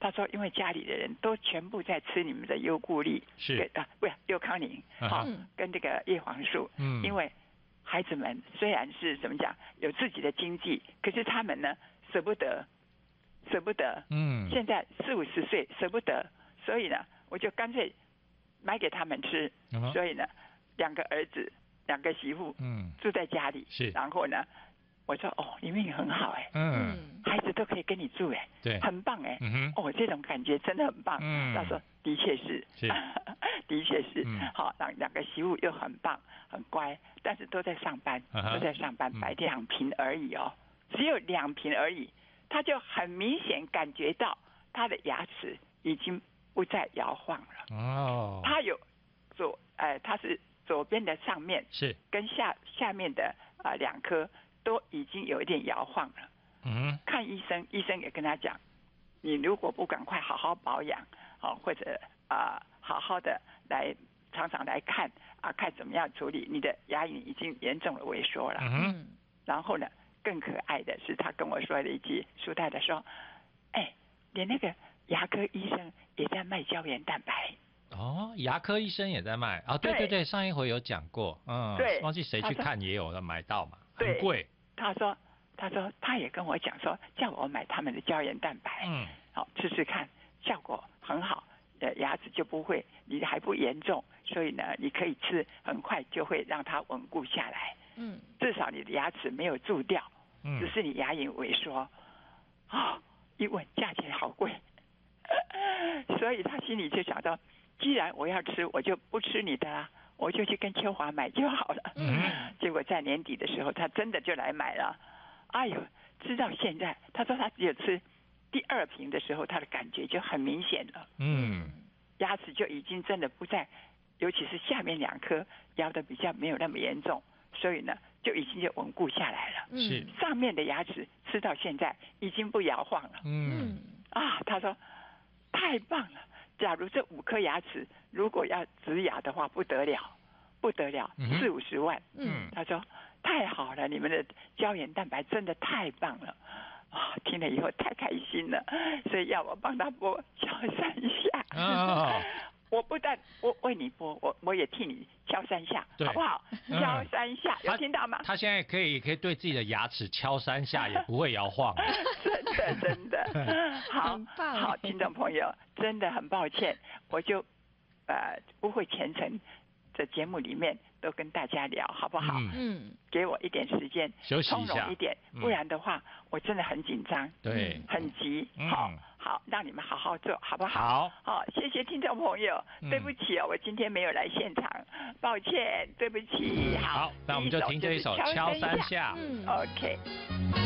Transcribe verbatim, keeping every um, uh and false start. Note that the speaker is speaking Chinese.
他说因为家里的人都全部在吃你们的优固力， 是啊，不是优康宁，好、 嗯哦，跟这个叶黄素， 嗯， 因为孩子们虽然是怎么讲有自己的经济，可是他们呢舍不得，舍不得， 嗯， 现在四五十岁舍不得，所以呢，我就干脆买给他们吃， 嗯、 所以呢，两个儿子，两个媳妇， 嗯， 住在家里， 是， 然后呢，我说哦，你命很好哎， 嗯， 孩子都可以跟你住哎， 对， 很棒哎， 嗯哼， 哦，这种感觉真的很棒， 嗯， 他说的确是， 是的确是， 嗯、 好，两两个媳妇又很棒，很乖，但是都在上班， 啊、 都在上班，白天两瓶而已哦，只有两瓶而已，他就很明显感觉到他的牙齿已经不再摇晃了， 哦， 他有左，呃，他是左边的上面是跟下下面的啊、呃、两颗都已经有一点摇晃了， 嗯， 看医生，医生也跟他讲，你如果不赶快好好保养，哦，或者啊、呃、好好的来常常来看啊，看怎么样处理，你的牙龈已经严重的萎缩了。 嗯， 然后呢，更可爱的是他跟我说了一句，苏太太说，哎，连那个牙科医生也在卖胶原蛋白。 哦，牙科医生也在卖啊、哦？对对对，上一回有讲过，嗯， 对， 忘记谁去看也有的买到嘛， 很贵。 他说，他说他也跟我讲说，叫我买他们的胶原蛋白， 嗯， 好吃吃看，效果很好，呃，牙齿就不会，你还不严重，所以呢，你可以吃，很快就会让它稳固下来， 嗯， 至少你的牙齿没有蛀掉， 嗯， 只是你牙龈萎缩，啊、哦，一问价钱好贵，所以他心里就想到，既然我要吃，我就不吃你的啦，我就去跟秋华买就好了。 嗯， 结果在年底的时候，他真的就来买了。哎呦，吃到现在，他说他只有吃第二瓶的时候，他的感觉就很明显了。 嗯， 牙齿就已经真的不再，尤其是下面两颗摇的比较没有那么严重，所以呢，就已经就稳固下来了。 是上面的牙齿吃到现在已经不摇晃了。 嗯， 啊，他说太棒了。假如这五颗牙齿如果要植牙的话，不得了，不得了， 嗯、 四五十万。 嗯， 他说太好了，你们的胶原蛋白真的太棒了啊！听了以后太开心了，所以要我帮他拨敲三下。 哦， 我不但我为你拨，我我也替你敲三下，好不好？ 嗯、 敲三下，有听到吗？ 他现在可以可以对自己的牙齿敲三下，也不会摇晃。 真的真的，好，好，听众朋友，真的很抱歉，我就呃不会全程的节目里面都跟大家聊，好不好？ 嗯， 给我一点时间休息一下， 从容一点，不然的话，嗯、我真的很紧张， 对， 很急。 嗯、 好，好，让你们好好做，好不好？ 好， 好，谢谢听众朋友， 嗯、 对不起哦，我今天没有来现场，抱歉，对不起。 好，那我们就听这一首《敲三下》。 嗯 ，OK。